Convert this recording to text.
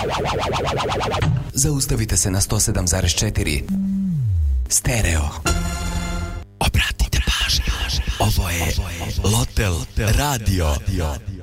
Zaustavite se na 107,4 stereo. Obratite pažnju. Ovo je Lotel Radio.